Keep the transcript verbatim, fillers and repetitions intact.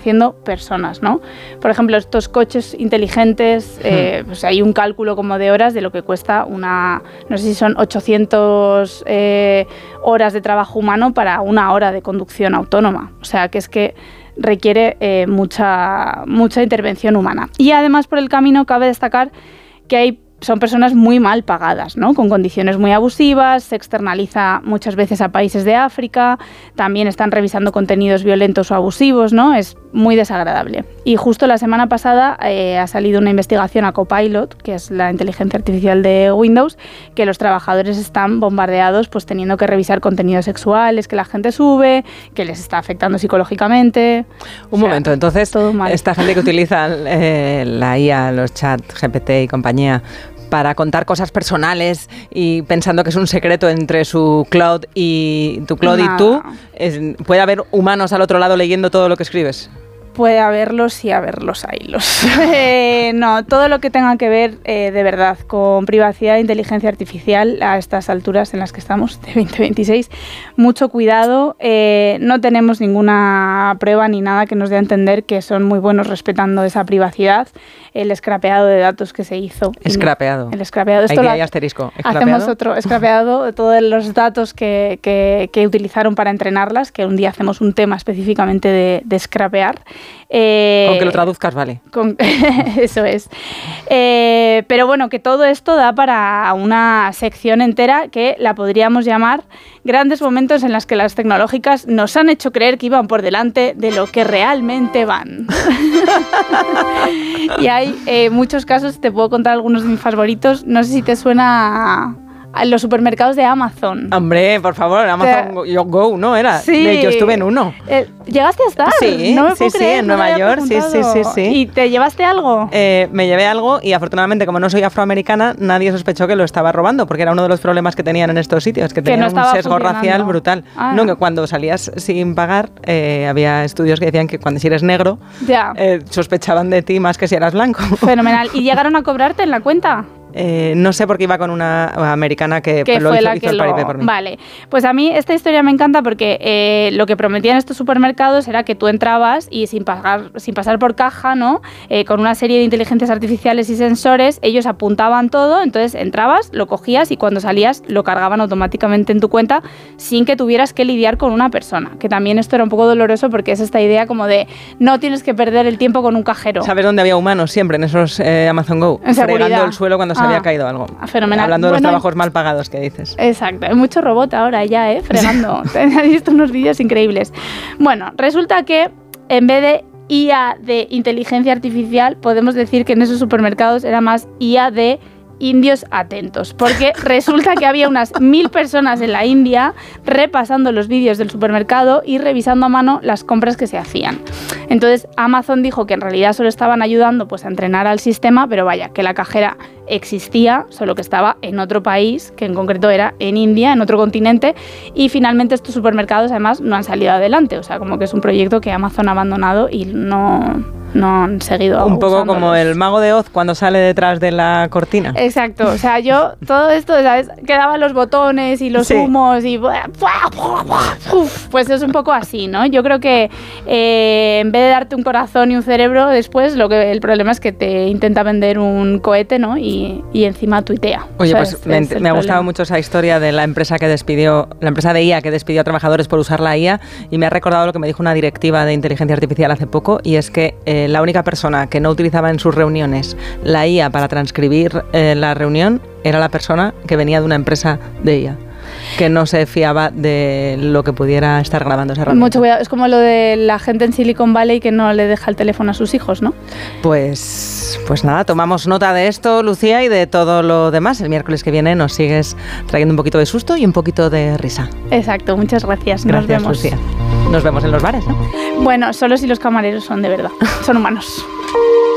haciendo personas, ¿no? Por ejemplo, estos coches inteligentes, eh, pues hay un cálculo como de horas de lo que cuesta una, no sé si son ochocientas eh, horas de trabajo humano para una hora de conducción autónoma. O sea, que es que requiere eh, mucha, mucha intervención humana. Y además, por el camino, cabe destacar que hay son personas muy mal pagadas, ¿no? Con condiciones muy abusivas, se externaliza muchas veces a países de África, también están revisando contenidos violentos o abusivos, ¿no? Es muy desagradable. Y justo la semana pasada eh, ha salido una investigación a Copilot, que es la inteligencia artificial de Windows, que los trabajadores están bombardeados pues teniendo que revisar contenidos sexuales que la gente sube, que les está afectando psicológicamente. Un o sea, momento, entonces, esta gente que utiliza eh, la I A, los chat, G P T y compañía, para contar cosas personales y pensando que es un secreto entre su cloud y tu cloud Nada. y tú, es, ¿puede haber humanos al otro lado leyendo todo lo que escribes? Puede haberlos y haberlos haylos. eh, no, todo lo que tenga que ver eh, de verdad con privacidad e inteligencia artificial a estas alturas en las que estamos, de veinte veintiséis, mucho cuidado. Eh, no tenemos ninguna prueba ni nada que nos dé a entender que son muy buenos respetando esa privacidad. El scrapeado de datos que se hizo. Scrapeado. El scrapeado. Esto Ahí hay asterisco. Hacemos otro scrapeado de todos los datos que, que, que utilizaron para entrenarlas, que un día hacemos un tema específicamente de, de scrapear. Eh, con que lo traduzcas, vale. Con, eso es. Eh, pero bueno, que todo esto da para una sección entera que la podríamos llamar grandes momentos en los que las tecnológicas nos han hecho creer que iban por delante de lo que realmente van. Y hay eh, muchos casos, te puedo contar algunos de mis favoritos. No sé si te suena a, a los supermercados de Amazon. Hombre, por favor, Amazon Go, yo Go, ¿no? Era. Sí. De, yo estuve en uno. Eh, ¿Llegaste a estar? Sí, no me sí, puedo sí, creer, en no Nueva York, sí, sí, sí, sí. ¿Y te llevaste algo? Eh, me llevé algo y afortunadamente, como no soy afroamericana, nadie sospechó que lo estaba robando, porque era uno de los problemas que tenían en estos sitios, que tenían que no un sesgo racial brutal. Ah, no, que cuando salías sin pagar, eh, había estudios que decían que cuando si eres negro, ya. Eh, sospechaban de ti más que si eras blanco. Fenomenal. ¿Y llegaron a cobrarte en la cuenta? Eh, no sé, porque iba con una americana que, que lo fue hizo, la hizo que el lo... paripé por mí. Vale, pues a mí esta historia me encanta porque eh, lo que prometían estos supermercados era que tú entrabas y sin pagar, sin pasar por caja, ¿no? Eh, con una serie de inteligencias artificiales y sensores, ellos apuntaban todo, entonces entrabas, lo cogías y cuando salías lo cargaban automáticamente en tu cuenta sin que tuvieras que lidiar con una persona. Que también esto era un poco doloroso porque es esta idea como de no tienes que perder el tiempo con un cajero. ¿Sabes dónde había humanos siempre en esos eh, Amazon Go? En fregando seguridad. el suelo cuando se ah. había caído algo. Fenomenal. Hablando de bueno, los trabajos mal pagados que dices. Exacto, hay mucho robot ahora ya, ¿eh? Fregando. He visto unos vídeos increíbles. Bueno, resulta que en vez de I A de inteligencia artificial, podemos decir que en esos supermercados era más I A de indios atentos, porque resulta que había unas mil personas en la India repasando los vídeos del supermercado y revisando a mano las compras que se hacían. Entonces Amazon dijo que en realidad solo estaban ayudando pues a entrenar al sistema, pero vaya, que la cajera existía, solo que estaba en otro país, que en concreto era en India, en otro continente, y finalmente estos supermercados además no han salido adelante, o sea, como que es un proyecto que Amazon ha abandonado y no, no han seguido un poco como el mago de Oz cuando sale detrás de la cortina. Exacto, o sea, yo todo esto, ¿sabes? Quedaban los botones y los sí. humos y uf, pues es un poco así, ¿no? Yo creo que eh, en vez de darte un corazón y un cerebro después, lo que el problema es que te intenta vender un cohete, ¿no? Y y encima tuitea. Oye, ¿sabes? pues me, me ha gustado mucho esa historia de la empresa que despidió, la empresa de I A que despidió a trabajadores por usar la I A, y me ha recordado lo que me dijo una directiva de inteligencia artificial hace poco, y es que eh, la única persona que no utilizaba en sus reuniones la I A para transcribir eh, la reunión era la persona que venía de una empresa de I A, que no se fiaba de lo que pudiera estar grabando esa herramienta. Mucho cuidado, es como lo de la gente en Silicon Valley que no le deja el teléfono a sus hijos, ¿no? Pues, pues nada, tomamos nota de esto, Lucía, y de todo lo demás. El miércoles que viene nos sigues trayendo un poquito de susto y un poquito de risa. Exacto, muchas gracias. Gracias, nos vemos. Lucía. Nos vemos en los bares, ¿no? Bueno, solo si los camareros son de verdad, son humanos.